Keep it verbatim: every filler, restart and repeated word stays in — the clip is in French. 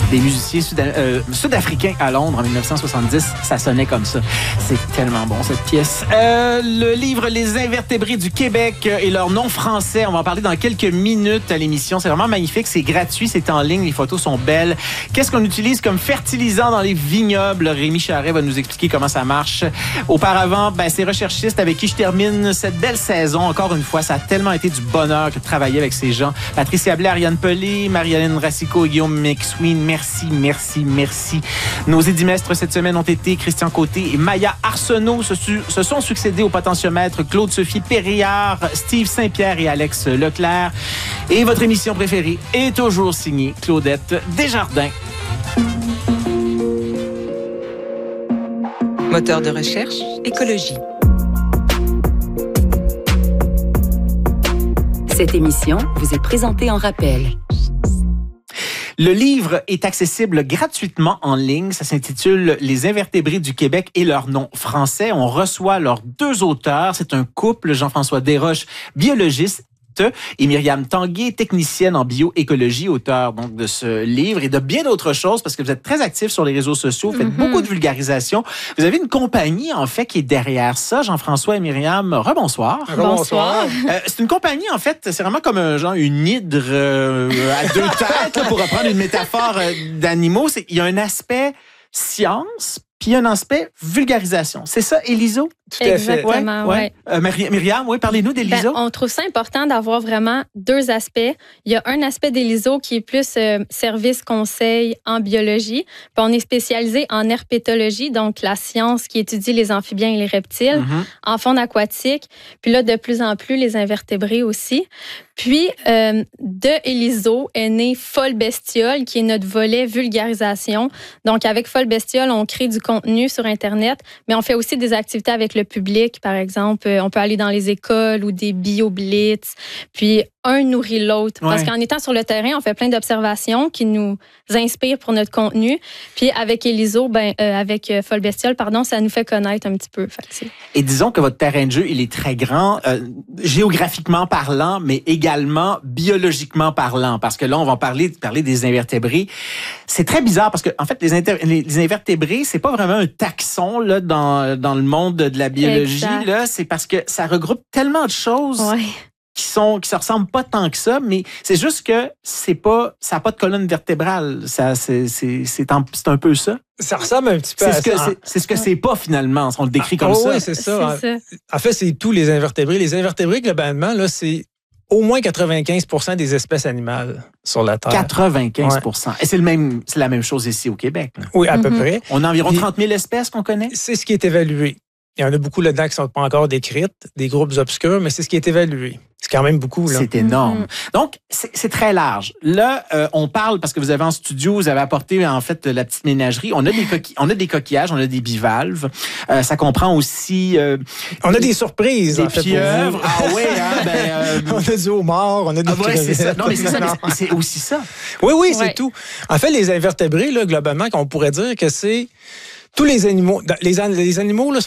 des musiciens sud- euh, sud-africains à Londres en dix-neuf cent soixante-dix. Ça sonnait comme ça. C'est tellement bon, cette pièce. Euh, le livre Les invertébrés du Québec et leur nom français, on va en parler dans quelques minutes à l'émission. C'est vraiment magnifique, c'est gratuit, c'est en ligne, les photos sont belles. Qu'est-ce qu'on utilise comme fertilisant dans les vignobles? Rémi Charret va nous expliquer comment ça marche. Auparavant, ben, c'est Recherchistes avec qui je termine cette belle saison. Encore une fois, ça a tellement été du bonheur que de travailler avec ces gens. Patricia Blais, Ariane Pelé, Marie-Hélène Racicot et Guillaume McSween. Merci, merci, merci. Nos édimestres cette semaine ont été Christian Côté et Maya Arsenault. Se, su- se sont succédés au potentiomètre Claude-Sophie Périllard, Steve Saint-Pierre et Alex Leclerc. Et votre émission préférée est toujours signée Claudette Desjardins. Moteur de recherche, écologie. Cette émission vous est présentée en rappel. Le livre est accessible gratuitement en ligne. Ça s'intitule « Les invertébrés du Québec et leur nom français ». On reçoit leurs deux auteurs. C'est un couple, Jean-François Desroches, biologiste, et Myriam Tanguay, technicienne en bioécologie, auteur donc de ce livre et de bien d'autres choses, parce que vous êtes très actifs sur les réseaux sociaux, vous faites mm-hmm. beaucoup de vulgarisation. Vous avez une compagnie, en fait, qui est derrière ça. Jean-François et Myriam, rebonsoir. Bonsoir. Euh, c'est une compagnie, en fait, c'est vraiment comme un genre, une hydre euh, à deux têtes, là, pour reprendre une métaphore euh, d'animaux. C'est, il y a un aspect science, puis un aspect vulgarisation. C'est ça, Eliso? Tout à fait. Exactement, oui. Ouais. Euh, Myriam, oui, parlez-nous d'Eliso. Ben, on trouve ça important d'avoir vraiment deux aspects. Il y a un aspect d'Eliso qui est plus euh, service conseil en biologie. Puis on est spécialisé en herpétologie, donc la science qui étudie les amphibiens et les reptiles, mm-hmm. en faune aquatique. Puis là, de plus en plus, les invertébrés aussi. Puis, euh, de Eliso est né Folle Bestiole, qui est notre volet vulgarisation. Donc, avec Folle Bestiole, on crée du contenu sur Internet, mais on fait aussi des activités avec le public. Par exemple, on peut aller dans les écoles ou des bio-blitz. Puis, un nourrit l'autre. Ouais. Parce qu'en étant sur le terrain, on fait plein d'observations qui nous inspirent pour notre contenu. Puis, avec Eliso, ben, euh, avec Folle Bestiole, pardon, ça nous fait connaître un petit peu. Fait que c'est... Et disons que votre terrain de jeu, il est très grand, euh, géographiquement parlant, mais également biologiquement parlant. Parce que là, on va parler, parler des invertébrés. C'est très bizarre parce que, en fait, les, inter- les invertébrés, c'est pas vraiment un taxon là, dans, dans le monde de la biologie. Là, c'est parce que ça regroupe tellement de choses. Ouais. qui sont qui se ressemblent pas tant que ça, mais c'est juste que c'est pas ça a pas de colonne vertébrale, ça c'est c'est c'est un, c'est un peu ça. Ça ressemble un petit peu c'est à ce que ça. C'est, c'est ce que c'est pas finalement, on le décrit comme oh, ça. Oui, c'est ça. C'est en, ça. En fait, c'est tous les invertébrés. Les invertébrés globalement là, c'est au moins quatre-vingt-quinze pour cent des espèces animales sur la Terre. quatre-vingt-quinze pour cent. Ouais. Et c'est le même c'est la même chose ici au Québec. Là. Oui, à mm-hmm. peu près. On a environ trente mille espèces qu'on connaît. C'est ce qui est évalué. Il y en a beaucoup là-dedans qui ne sont pas encore décrites, des groupes obscurs, mais c'est ce qui est évalué. C'est quand même beaucoup. Là. C'est énorme. Mm-hmm. Donc, c'est, c'est très large. Là, euh, on parle, parce que vous avez en studio, vous avez apporté en fait la petite ménagerie. On a des, coquilles, on a des coquillages, on a des bivalves. Euh, ça comprend aussi... Euh, on a des surprises. Des en fait, pieuvres. Ah oui, hein, ben... Euh, on a du homard, on a des ah ouais, c'est ça. Non, mais c'est ça, mais c'est aussi ça. Oui, oui, c'est ouais. tout. En fait, les invertébrés, là, globalement, on pourrait dire que c'est... Tous les animaux, les, les animaux là,